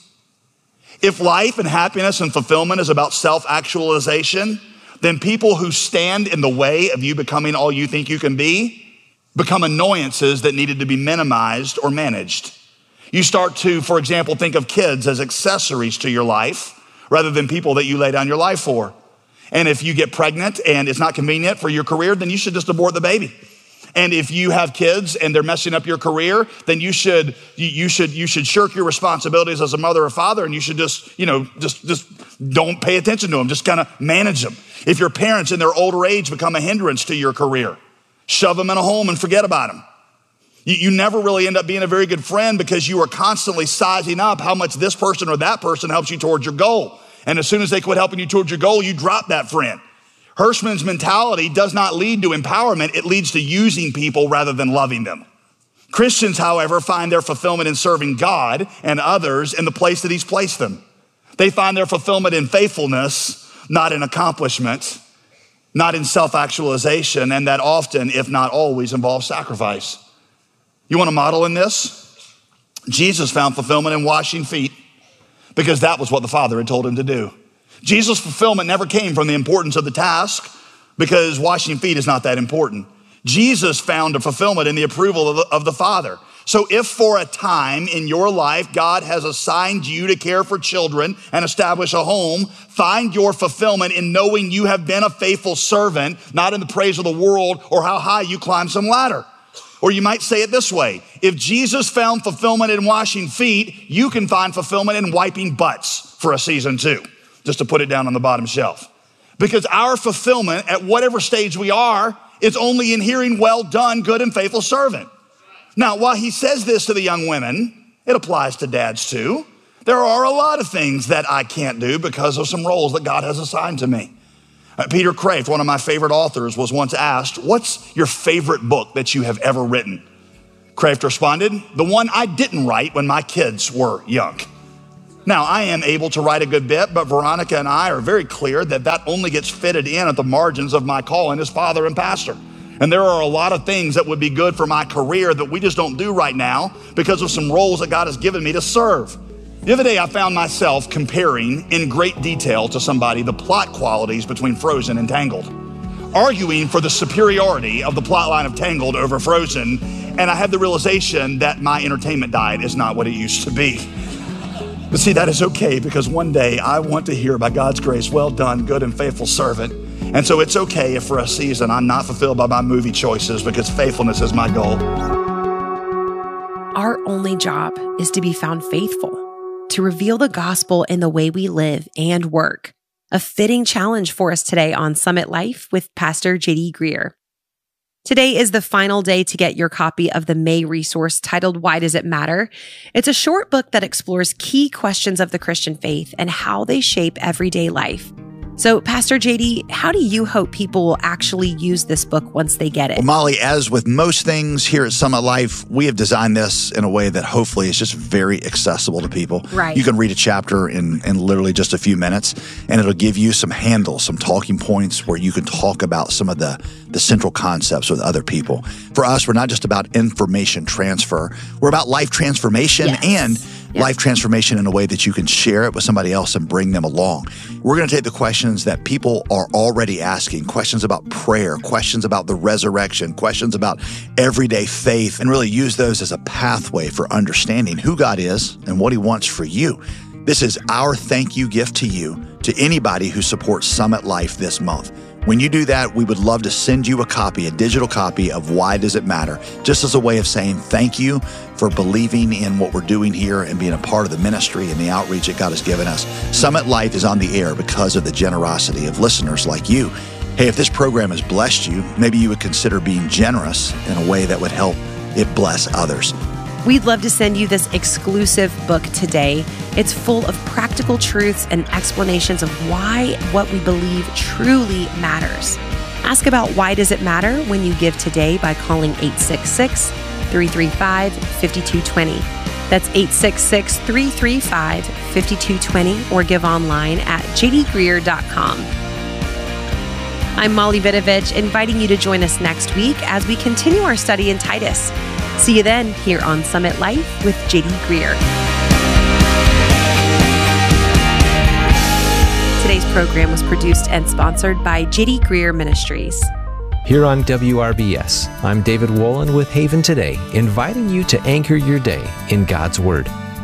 If life and happiness and fulfillment is about self-actualization, then people who stand in the way of you becoming all you think you can be become annoyances that needed to be minimized or managed. You start to, for example, think of kids as accessories to your life rather than people that you lay down your life for. And if you get pregnant and it's not convenient for your career, then you should just abort the baby. And if you have kids and they're messing up your career, then you should you, you should you should shirk your responsibilities as a mother or father, and you should just, you know, just just don't pay attention to them. Just kind of manage them. If your parents in their older age become a hindrance to your career, shove them in a home and forget about them. You, you never really end up being a very good friend because you are constantly sizing up how much this person or that person helps you towards your goal. And as soon as they quit helping you towards your goal, you drop that friend. Hirschman's mentality does not lead to empowerment. It leads to using people rather than loving them. Christians, however, find their fulfillment in serving God and others in the place that he's placed them. They find their fulfillment in faithfulness, not in accomplishment, not in self-actualization, and that often, if not always, involves sacrifice. You want to model in this? Jesus found fulfillment in washing feet because that was what the Father had told him to do. Jesus' fulfillment never came from the importance of the task because washing feet is not that important. Jesus found a fulfillment in the approval of the, of the Father. So if for a time in your life God has assigned you to care for children and establish a home, find your fulfillment in knowing you have been a faithful servant, not in the praise of the world or how high you climb some ladder. Or you might say it this way: if Jesus found fulfillment in washing feet, you can find fulfillment in wiping butts for a season too, just to put it down on the bottom shelf. Because our fulfillment at whatever stage we are is only in hearing, well done, good and faithful servant. Now, while he says this to the young women, it applies to dads too. There are a lot of things that I can't do because of some roles that God has assigned to me. Uh, Peter Kraft, one of my favorite authors, was once asked, what's your favorite book that you have ever written? Kraft responded, the one I didn't write when my kids were young. Now, I am able to write a good bit, but Veronica and I are very clear that that only gets fitted in at the margins of my calling as father and pastor. And there are a lot of things that would be good for my career that we just don't do right now because of some roles that God has given me to serve. The other day, I found myself comparing in great detail to somebody the plot qualities between Frozen and Tangled, arguing for the superiority of the plot line of Tangled over Frozen, and I had the realization that my entertainment diet is not what it used to be. But see, that is okay, because one day I want to hear, by God's grace, well done, good and faithful servant. And so it's okay if for a season I'm not fulfilled by my movie choices, because faithfulness is my goal. Our only job is to be found faithful, to reveal the gospel in the way we live and work. A fitting challenge for us today on Summit Life with Pastor J D Greear. Today is the final day to get your copy of the May resource titled, Why Does It Matter? It's a short book that explores key questions of the Christian faith and how they shape everyday life. So, Pastor J D, how do you hope people will actually use this book once they get it? Well, Molly, as with most things here at Summit Life, we have designed this in a way that hopefully is just very accessible to people. Right. You can read a chapter in, in literally just a few minutes, and it'll give you some handles, some talking points where you can talk about some of the, the central concepts with other people. For us, we're not just about information transfer. We're about life transformation yes. and Yes. life transformation in a way that you can share it with somebody else and bring them along. We're going to take the questions that people are already asking, questions about prayer, questions about the resurrection, questions about everyday faith, and really use those as a pathway for understanding who God is and what He wants for you. This is our thank you gift to you, to anybody who supports Summit Life this month. When you do that, we would love to send you a copy, a digital copy of Why Does It Matter? Just as a way of saying thank you for believing in what we're doing here and being a part of the ministry and the outreach that God has given us. Summit Life is on the air because of the generosity of listeners like you. Hey, if this program has blessed you, maybe you would consider being generous in a way that would help it bless others. We'd love to send you this exclusive book today. It's full of practical truths and explanations of why what we believe truly matters. Ask about why does it matter when you give today by calling eight six six, three three five, five two two zero. That's eight six six, three three five, five two two zero, or give online at j d greear dot com. I'm Molly Vidovich, inviting you to join us next week as we continue our study in Titus. See you then here on Summit Life with J D Greear. Today's program was produced and sponsored by J D Greear Ministries. Here on W R B S, I'm David Wolin with Haven Today, inviting you to anchor your day in God's Word.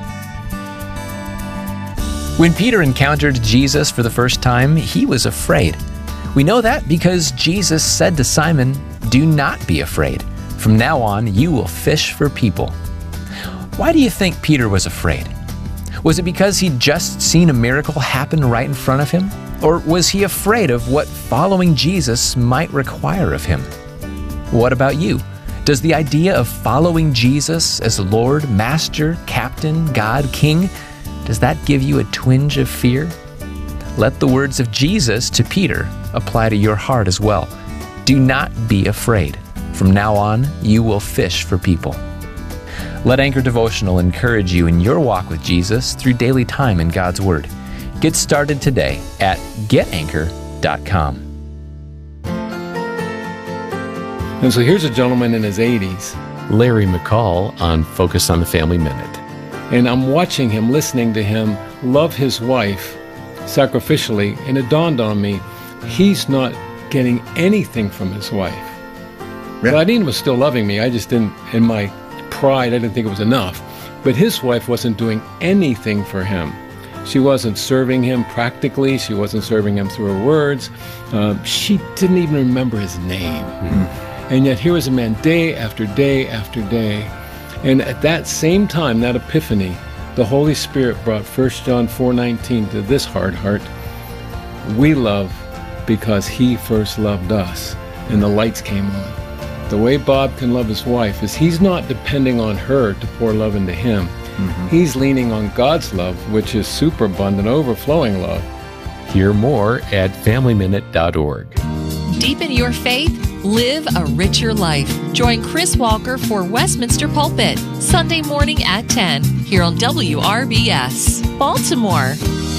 When Peter encountered Jesus for the first time, he was afraid. We know that because Jesus said to Simon, "Do not be afraid. From now on, you will fish for people." Why do you think Peter was afraid? Was it because he'd just seen a miracle happen right in front of him? Or was he afraid of what following Jesus might require of him? What about you? Does the idea of following Jesus as Lord, Master, Captain, God, King, does that give you a twinge of fear? Let the words of Jesus to Peter apply to your heart as well. Do not be afraid. From now on, you will fish for people. Let Anchor Devotional encourage you in your walk with Jesus through daily time in God's Word. Get started today at get anchor dot com. And so here's a gentleman in his eighties. Larry McCall on Focus on the Family Minute. And I'm watching him, listening to him love his wife sacrificially, and it dawned on me, he's not getting anything from his wife. Yeah. Claudine was still loving me. I just didn't, in my pride, I didn't think it was enough. But his wife wasn't doing anything for him. She wasn't serving him practically. She wasn't serving him through her words. Uh, she didn't even remember his name. Mm-hmm. And yet here was a man day after day after day. And at that same time, that epiphany, the Holy Spirit brought First John four nineteen to this hard heart. We love because he first loved us. And the lights came on. The way Bob can love his wife is he's not depending on her to pour love into him. Mm-hmm. He's leaning on God's love, which is superabundant, overflowing love. Hear more at family minute dot org. Deepen your faith, live a richer life. Join Chris Walker for Westminster Pulpit, Sunday morning at ten, here on W R B S, Baltimore.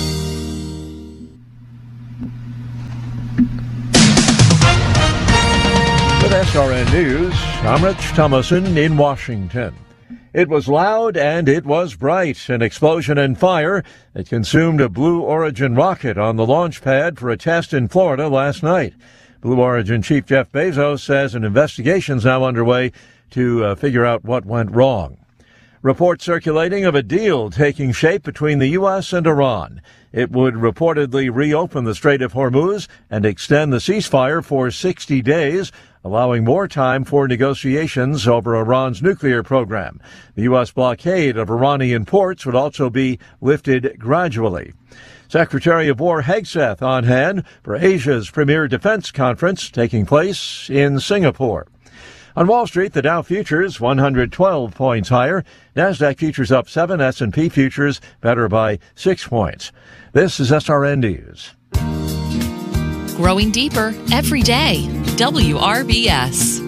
With S R N News, I'm Rich Thomason in Washington. It was loud and it was bright. An explosion and fire that consumed a Blue Origin rocket on the launch pad for a test in Florida last night. Blue Origin Chief Jeff Bezos says an investigation is now underway to uh, figure out what went wrong. Reports circulating of a deal taking shape between the U S and Iran. It would reportedly reopen the Strait of Hormuz and extend the ceasefire for sixty days, allowing more time for negotiations over Iran's nuclear program. The U S blockade of Iranian ports would also be lifted gradually. Secretary of War Hegseth on hand for Asia's premier defense conference taking place in Singapore. On Wall Street, the Dow futures one hundred twelve points higher. NASDAQ futures up seven. S and P futures better by six points. This is S R N News. Growing deeper every day. W R B S.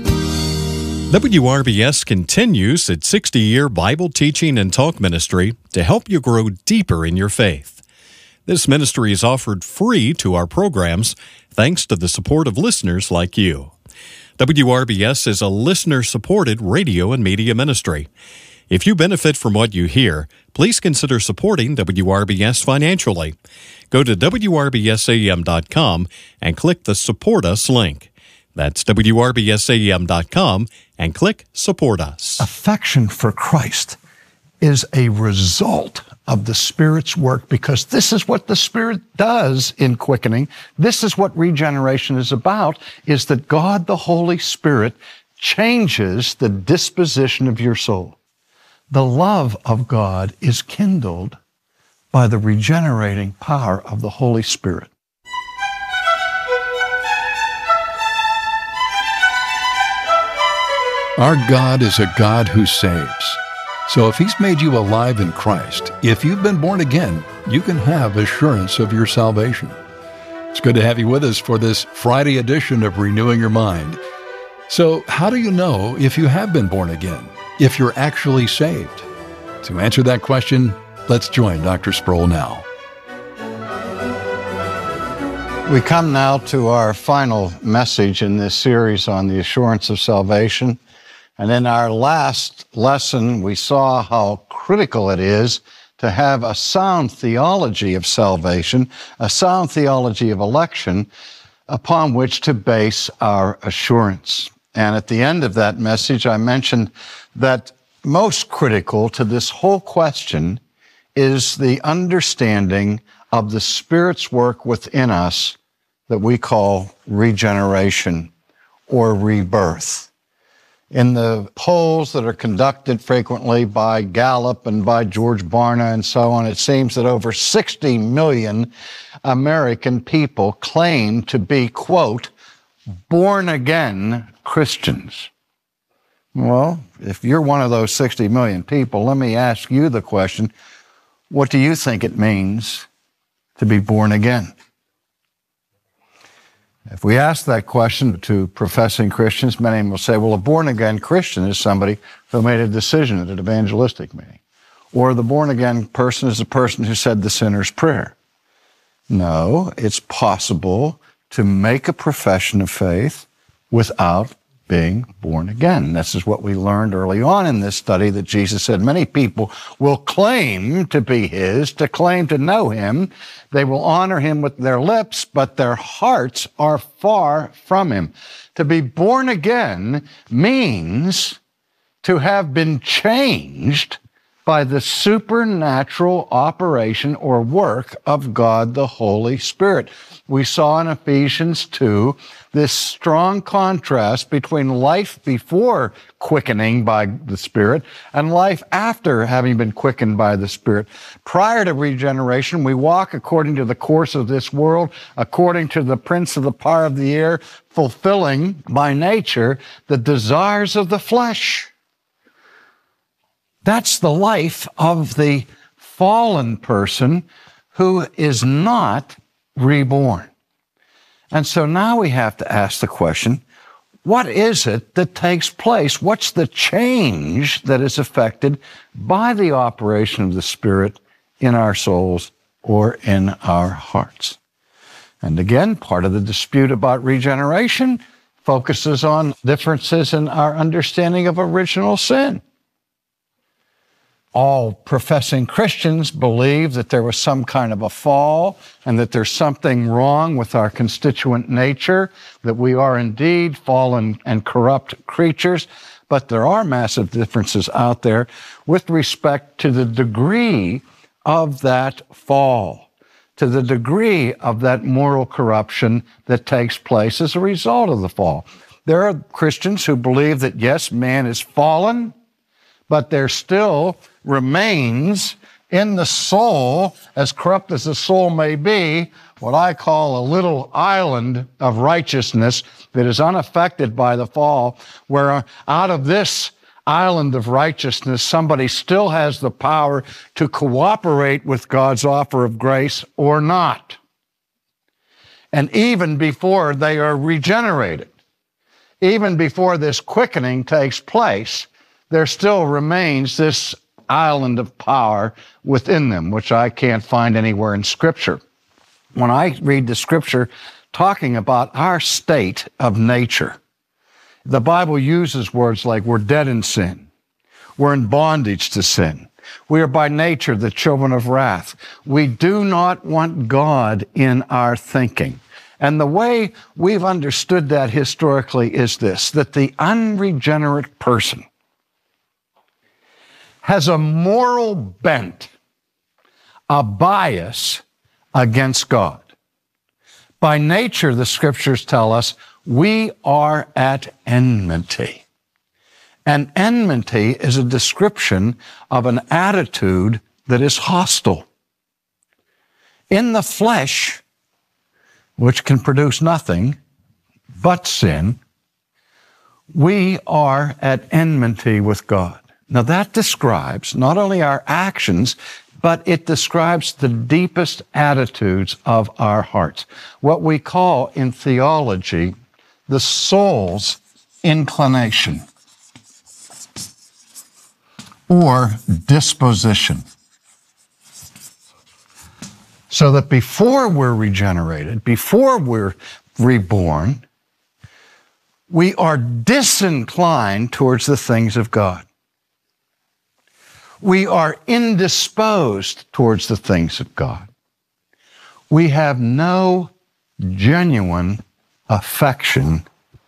W R B S continues its sixty-year Bible teaching and talk ministry to help you grow deeper in your faith. This ministry is offered free to our programs thanks to the support of listeners like you. W R B S is a listener-supported radio and media ministry. If you benefit from what you hear, please consider supporting W R B S financially. Go to W R B S A M dot com and click the Support Us link. That's W R B S A M dot com and click Support Us. Affection for Christ is a result of the Spirit's work, because this is what the Spirit does in quickening. This is what regeneration is about, is that God, the Holy Spirit, changes the disposition of your soul. The love of God is kindled by the regenerating power of the Holy Spirit. Our God is a God who saves. So if He's made you alive in Christ, if you've been born again, you can have assurance of your salvation. It's good to have you with us for this Friday edition of Renewing Your Mind. So how do you know if you have been born again, if you're actually saved? To answer that question, let's join Doctor Sproul now. We come now to our final message in this series on the assurance of salvation. And in our last lesson, we saw how critical it is to have a sound theology of salvation, a sound theology of election, upon which to base our assurance. And at the end of that message, I mentioned that most critical to this whole question is the understanding of the Spirit's work within us that we call regeneration or rebirth. In the polls that are conducted frequently by Gallup and by George Barna and so on, it seems that over sixty million American people claim to be, quote, born-again Christians. Well, if you're one of those sixty million people, let me ask you the question, what do you think it means to be born again? If we ask that question to professing Christians, many of them will say, well, a born-again Christian is somebody who made a decision at an evangelistic meeting. Or the born-again person is the person who said the sinner's prayer. No, it's possible to make a profession of faith without being born again. This is what we learned early on in this study, that Jesus said many people will claim to be his, to claim to know him. They will honor him with their lips, but their hearts are far from him. To be born again means to have been changed by the supernatural operation or work of God the Holy Spirit. We saw in Ephesians two this strong contrast between life before quickening by the Spirit and life after having been quickened by the Spirit. Prior to regeneration, we walk according to the course of this world, according to the prince of the power of the air, fulfilling by nature the desires of the flesh. That's the life of the fallen person who is not reborn. And so now we have to ask the question, what is it that takes place? What's the change that is affected by the operation of the Spirit in our souls or in our hearts? And again, part of the dispute about regeneration focuses on differences in our understanding of original sin. All professing Christians believe that there was some kind of a fall and that there's something wrong with our constituent nature, that we are indeed fallen and corrupt creatures, but there are massive differences out there with respect to the degree of that fall, to the degree of that moral corruption that takes place as a result of the fall. There are Christians who believe that, yes, man is fallen, but there still remains in the soul, as corrupt as the soul may be, what I call a little island of righteousness that is unaffected by the fall, where out of this island of righteousness, somebody still has the power to cooperate with God's offer of grace or not. And even before they are regenerated, even before this quickening takes place, there still remains this island of power within them, which I can't find anywhere in Scripture. When I read the Scripture talking about our state of nature, the Bible uses words like we're dead in sin, we're in bondage to sin, we are by nature the children of wrath. We do not want God in our thinking. And the way we've understood that historically is this, that the unregenerate person has a moral bent, a bias against God. By nature, the Scriptures tell us, we are at enmity. And enmity is a description of an attitude that is hostile. In the flesh, which can produce nothing but sin, we are at enmity with God. Now that describes not only our actions, but it describes the deepest attitudes of our hearts. What we call in theology, the soul's inclination or disposition. So that before we're regenerated, before we're reborn, we are disinclined towards the things of God. We are indisposed towards the things of God. We have no genuine affection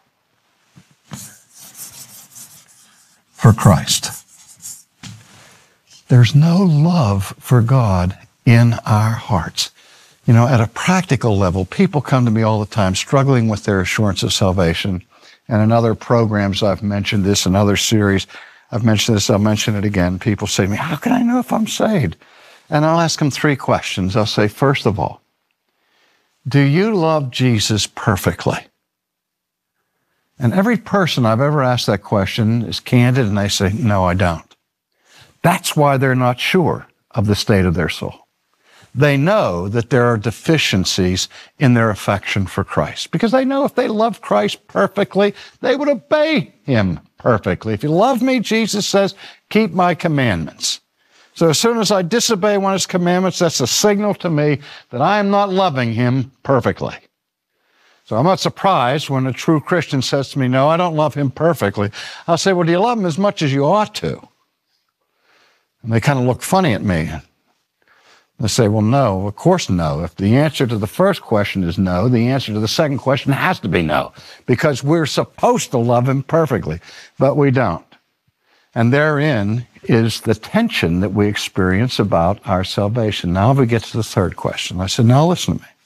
for Christ. There's no love for God in our hearts. You know, at a practical level, people come to me all the time struggling with their assurance of salvation. And in other programs, I've mentioned this, in other series, I've mentioned this, I'll mention it again. People say to me, how can I know if I'm saved? And I'll ask them three questions. I'll say, first of all, do you love Jesus perfectly? And every person I've ever asked that question is candid, and they say, no, I don't. That's why they're not sure of the state of their soul. They know that there are deficiencies in their affection for Christ, because they know if they loved Christ perfectly, they would obey him perfectly. If you love me, Jesus says, keep my commandments. So as soon as I disobey one of his commandments, that's a signal to me that I am not loving him perfectly. So I'm not surprised when a true Christian says to me, no, I don't love him perfectly. I'll say, well, do you love him as much as you ought to? And they kind of look funny at me. They say, well, no, of course no. If the answer to the first question is no, the answer to the second question has to be no, because we're supposed to love him perfectly, but we don't. And therein is the tension that we experience about our salvation. Now we get to the third question. I said, now listen to me.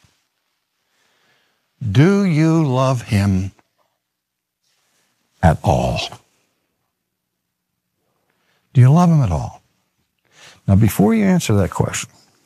Do you love him at all? Do you love him at all? Now, before you answer that question,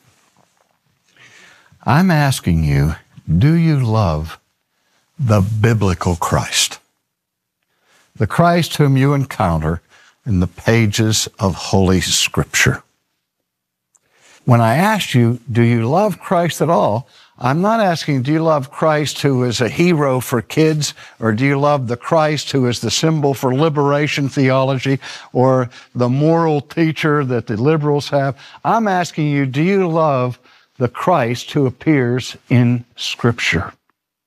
I'm asking you, do you love the biblical Christ? The Christ whom you encounter in the pages of Holy Scripture. When I asked you, do you love Christ at all? I'm not asking, do you love Christ who is a hero for kids, or do you love the Christ who is the symbol for liberation theology, or the moral teacher that the liberals have? I'm asking you, do you love the Christ who appears in Scripture?